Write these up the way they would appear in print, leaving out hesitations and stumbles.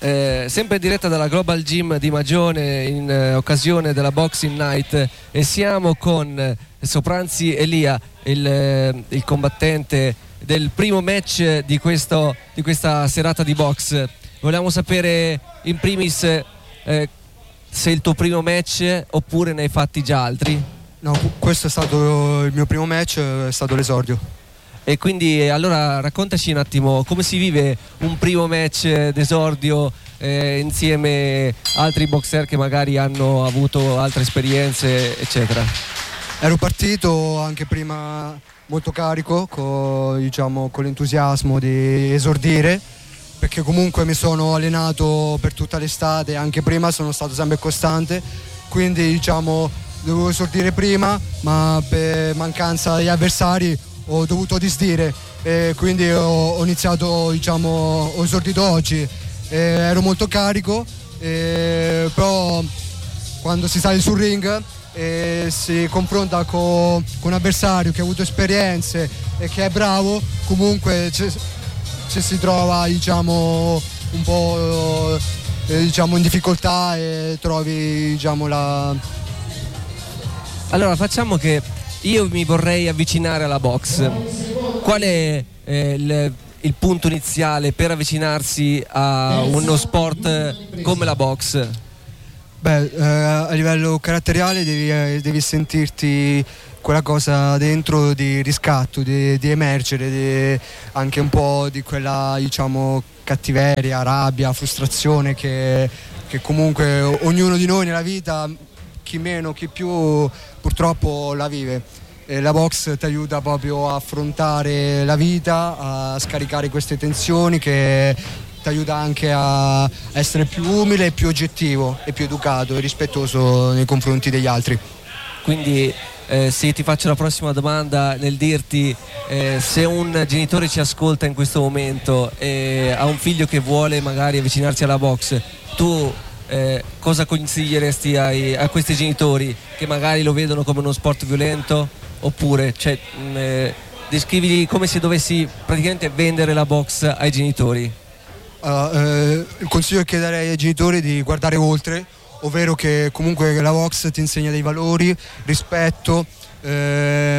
sempre in diretta dalla Global Gym di Magione in occasione della Boxing Night, e siamo con Sopranzi Elia, il combattente del primo match di questa serata di box. Vogliamo sapere in primis se è il tuo primo match oppure ne hai fatti già altri? No, questo è stato il mio primo match, è stato l'esordio. E quindi allora raccontaci un attimo come si vive un primo match d'esordio insieme altri boxer che magari hanno avuto altre esperienze, eccetera. Ero partito anche prima molto carico con l'entusiasmo di esordire, perché comunque mi sono allenato per tutta l'estate, anche prima sono stato sempre costante, quindi dovevo esordire prima, ma per mancanza di avversari ho dovuto disdire, e quindi ho iniziato, ho esordito oggi. Ero molto carico, però quando si sale sul ring e si confronta con un avversario che ha avuto esperienze e che è bravo, comunque ci si trova un po' in difficoltà e trovi Allora facciamo che io mi vorrei avvicinare alla box. Qual è il punto iniziale per avvicinarsi a uno sport come la box? A livello caratteriale devi sentirti quella cosa dentro di riscatto, di emergere, anche un po' di quella cattiveria, rabbia, frustrazione che comunque ognuno di noi nella vita, chi meno chi più, purtroppo la vive. E la box ti aiuta proprio a affrontare la vita, a scaricare queste tensioni, che ti aiuta anche a essere più umile, più oggettivo e più educato e rispettoso nei confronti degli altri. Quindi se ti faccio la prossima domanda nel dirti se un genitore ci ascolta in questo momento e ha un figlio che vuole magari avvicinarsi alla box, tu cosa consiglieresti a questi genitori che magari lo vedono come uno sport violento, oppure descrivili come se dovessi praticamente vendere la box ai genitori? Il consiglio che darei ai genitori è di guardare oltre, ovvero che comunque la box ti insegna dei valori, rispetto e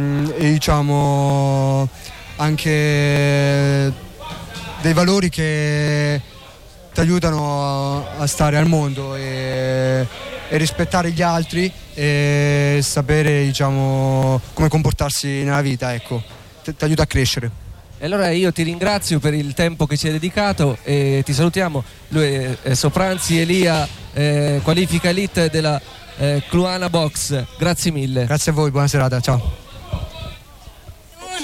anche dei valori che ti aiutano a stare al mondo e rispettare gli altri e sapere come comportarsi nella vita, ecco, ti aiuta a crescere. E allora io ti ringrazio per il tempo che ci hai dedicato e ti salutiamo. Lui è Sopranzi Elia, qualifica elite della Cluana Box. Grazie mille. Grazie a voi, buona serata, ciao.